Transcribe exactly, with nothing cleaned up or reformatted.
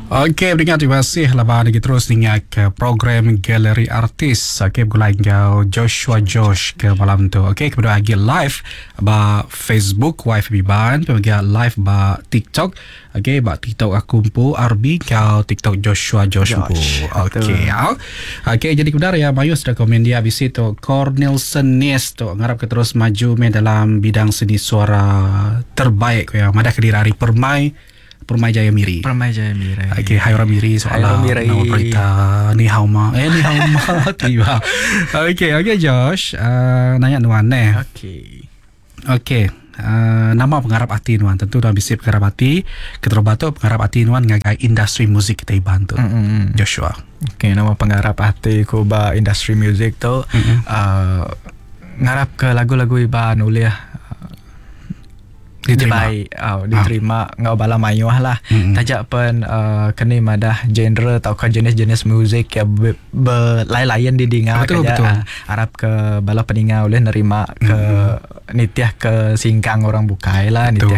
Okey, pendengar, terima kasih lepas lagi terus dengan ke program Galeri Artis. Okey, bergulai dengan Joshua Josh ke malam tu. Okey, kemudian lagi live ba Facebook Y F B Ban, kemudian live ba TikTok. Okey, ba TikTok aku pun R B kau TikTok Joshua Josh pun. Okey. Okey, jadi kemudian ya Mayu sudah komen dia habis itu Cornelson Nest tu ngarap ke terus maju main dalam bidang seni suara terbaik yang ada ke diri Permai Permai Jaya Miri. Permai Jaya Miri. Okey, hai orang Miri soalan nama berita ni hao ma. Eh ni hao ma tiba. Okey, okey Josh, uh, nanya nuan eh. Okey. Okey. Uh, nama penggarap hati nuan tentu nuan bisa penggarap hati keterobatu penggarap hati nuan ngagai industri muzik kita bantu. Mm-hmm. Joshua. Okey, nama penggarap hati ku ba industri muzik tu mm-hmm. uh, ngarap ke lagu-lagu iba nulis diterima baik, oh, diterima ah. ngau bala mayuah lah. Mm-hmm. Tajak pun uh, kena madah genre atau ke jenis-jenis muzik yang berlain-lain didengar betul, kaja, betul. Uh, harap ke bala peningat boleh nerima mm-hmm. ke nitiah ke singkang orang bukai lah, nitiah